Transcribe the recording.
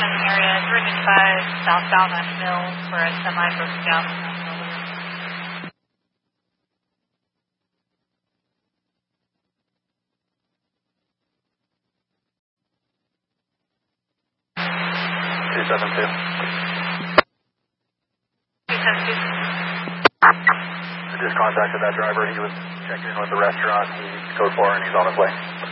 Washington area, 355 southbound on Mills for a semi broken down. I just contacted that driver. He was checking in with the restaurant. He's code 4 and he's on his way.